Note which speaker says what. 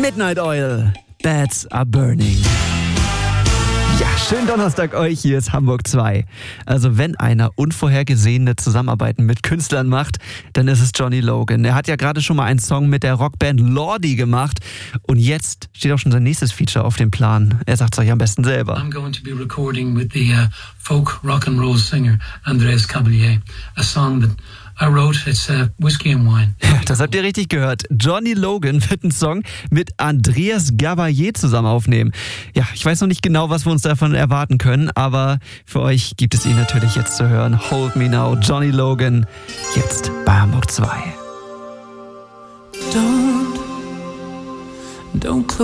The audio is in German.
Speaker 1: Midnight Oil, Bats Are Burning. Ja, schönen Donnerstag euch, hier ist Hamburg 2. Also wenn einer unvorhergesehene Zusammenarbeiten mit Künstlern macht, dann ist es Johnny Logan. Er hat ja gerade schon mal einen Song mit der Rockband Lordi gemacht und jetzt steht auch schon sein nächstes Feature auf dem Plan. Er sagt es euch am besten selber.
Speaker 2: I'm going to be recording with the folk rock and roll singer Andreas Caballé, a song that I wrote. It's Whiskey and Wine.
Speaker 1: Ja, das habt ihr richtig gehört. Johnny Logan wird einen Song mit Andreas Caballé zusammen aufnehmen. Ja, ich weiß noch nicht genau, was wir uns davon erwarten können, aber für euch gibt es ihn natürlich jetzt zu hören. Hold Me Now, Johnny Logan, jetzt bei Hamburg 2.
Speaker 2: Don't close